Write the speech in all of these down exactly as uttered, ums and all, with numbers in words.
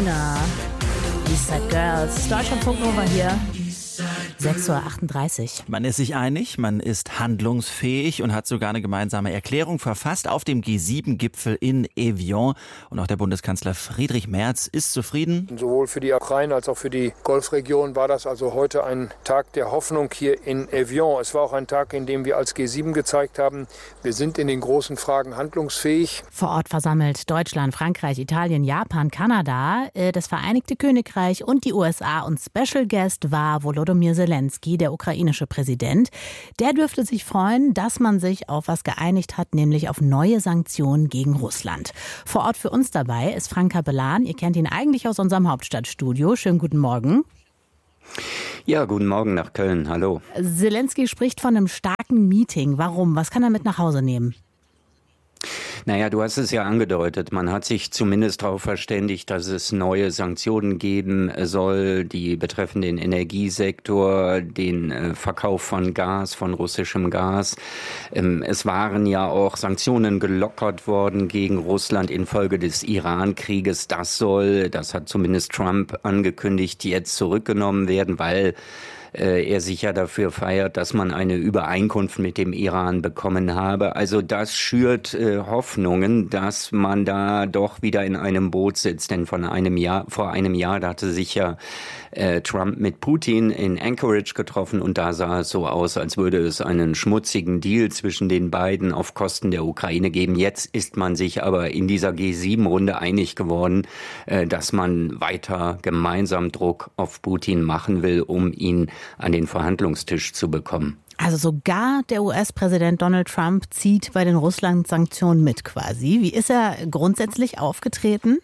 Sabrina, Eastside Girls, Deutschlandfunk Nova hier. sechs Uhr achtunddreißig. Man ist sich einig, man ist handlungsfähig und hat sogar eine gemeinsame Erklärung verfasst auf dem G sieben Gipfel in Evian. Und auch der Bundeskanzler Friedrich Merz ist zufrieden. Sowohl für die Ukraine als auch für die Golfregion war das also heute ein Tag der Hoffnung hier in Evian. Es war auch ein Tag, in dem wir als G sieben gezeigt haben, wir sind in den großen Fragen handlungsfähig. Vor Ort versammelt Deutschland, Frankreich, Italien, Japan, Kanada, das Vereinigte Königreich und die U S A. Und Special Guest war Volodymyr Zelensky, der ukrainische Präsident. Der dürfte sich freuen, dass man sich auf was geeinigt hat, nämlich auf neue Sanktionen gegen Russland. Vor Ort für uns dabei ist Frank Capellan. Ihr kennt ihn eigentlich aus unserem Hauptstadtstudio. Schönen guten Morgen. Ja, guten Morgen nach Köln. Hallo. Zelensky spricht von einem starken Meeting. Warum? Was kann er mit nach Hause nehmen? Naja, du hast es ja angedeutet. Man hat sich zumindest darauf verständigt, dass es neue Sanktionen geben soll, die betreffen den Energiesektor, den Verkauf von Gas, von russischem Gas. Es waren ja auch Sanktionen gelockert worden gegen Russland infolge des Iran-Krieges. Das soll, das hat zumindest Trump angekündigt, jetzt zurückgenommen werden, weil er sich ja dafür feiert, dass man eine Übereinkunft mit dem Iran bekommen habe. Also das schürt äh, Hoffnungen, dass man da doch wieder in einem Boot sitzt. Denn von einem Jahr, vor einem Jahr, da hatte sich ja äh, Trump mit Putin in Anchorage getroffen und da sah es so aus, als würde es einen schmutzigen Deal zwischen den beiden auf Kosten der Ukraine geben. Jetzt ist man sich aber in dieser G sieben Runde einig geworden, äh, dass man weiter gemeinsam Druck auf Putin machen will, um ihn an den Verhandlungstisch zu bekommen. Also sogar der U S-Präsident Donald Trump zieht bei den Russland-Sanktionen mit quasi. Wie ist er grundsätzlich aufgetreten?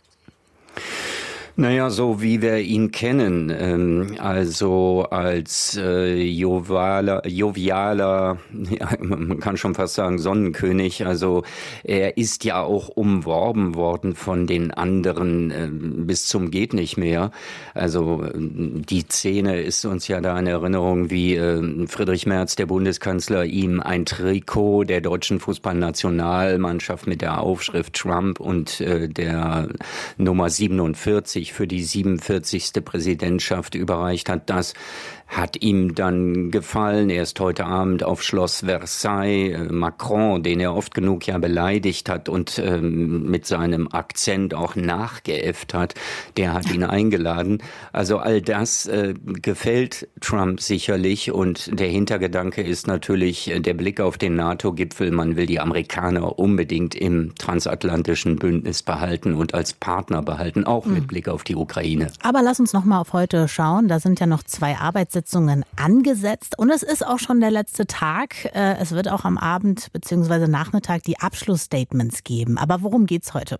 Naja, so wie wir ihn kennen, also als äh, jovialer, jovialer, ja, man kann schon fast sagen Sonnenkönig, also er ist ja auch umworben worden von den anderen äh, bis zum geht nicht mehr. Also die Szene ist uns ja da in Erinnerung, wie äh, Friedrich Merz, der Bundeskanzler, ihm ein Trikot der deutschen Fußballnationalmannschaft mit der Aufschrift Trump und äh, der Nummer siebenundvierzig für die siebenundvierzigste Präsidentschaft überreicht hat. Das hat ihm dann gefallen. Er ist heute Abend auf Schloss Versailles. Macron, den er oft genug ja beleidigt hat und ähm, mit seinem Akzent auch nachgeäfft hat, der hat ihn eingeladen. Also all das äh, gefällt Trump sicherlich und der Hintergedanke ist natürlich der Blick auf den NATO-Gipfel. Man will die Amerikaner unbedingt im transatlantischen Bündnis behalten und als Partner behalten, auch mit Blick auf die Ukraine. Aber lass uns noch mal auf heute schauen. Da sind ja noch zwei Arbeitssitzungen angesetzt und es ist auch schon der letzte Tag. Es wird auch am Abend bzw. Nachmittag die Abschlussstatements geben. Aber worum geht's heute?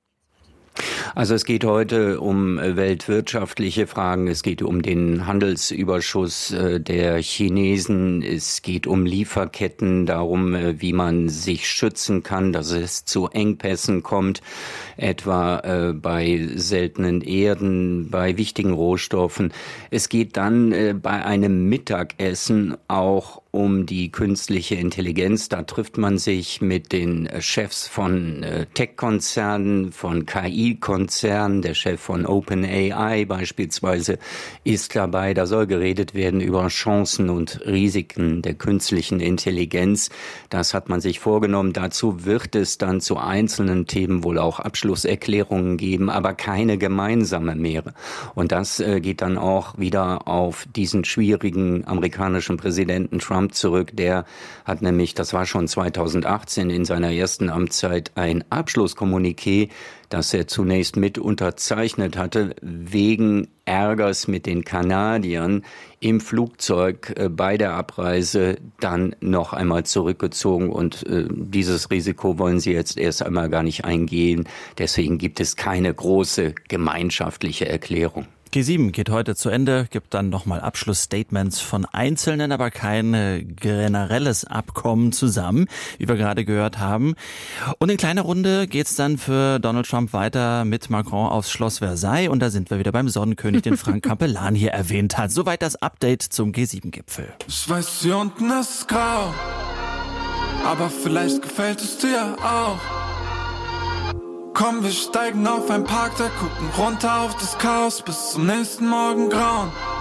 Also es geht heute um weltwirtschaftliche Fragen, es geht um den Handelsüberschuss der Chinesen, es geht um Lieferketten, darum, wie man sich schützen kann, dass es zu Engpässen kommt, etwa bei seltenen Erden, bei wichtigen Rohstoffen. Es geht dann bei einem Mittagessen auch um die künstliche Intelligenz. Da trifft man sich mit den Chefs von Tech-Konzernen, von K I-Konzernen. Der Chef von OpenAI beispielsweise ist dabei. Da soll geredet werden über Chancen und Risiken der künstlichen Intelligenz. Das hat man sich vorgenommen. Dazu wird es dann zu einzelnen Themen wohl auch Abschlusserklärungen geben, aber keine gemeinsame mehr. Und das äh, geht dann auch wieder auf diesen schwierigen amerikanischen Präsidenten Trump zurück. Der hat nämlich, das war schon zweitausendachtzehn in seiner ersten Amtszeit, ein Abschlusskommuniqué, das er zunächst mit unterzeichnet hatte, wegen Ärgers mit den Kanadiern im Flugzeug äh, bei der Abreise dann noch einmal zurückgezogen. Und äh, dieses Risiko wollen sie jetzt erst einmal gar nicht eingehen. Deswegen gibt es keine große gemeinschaftliche Erklärung. G sieben geht heute zu Ende, gibt dann nochmal Abschlussstatements von Einzelnen, aber kein generelles Abkommen zusammen, wie wir gerade gehört haben. Und in kleiner Runde geht's dann für Donald Trump weiter mit Macron aufs Schloss Versailles. Und da sind wir wieder beim Sonnenkönig, den Frank Capellan hier erwähnt hat. Soweit das Update zum G sieben Gipfel. Ich weiß, hier unten ist grau, aber vielleicht gefällt es dir auch. Komm, wir steigen auf ein Parkdeck, gucken runter auf das Chaos bis zum nächsten Morgen grauen.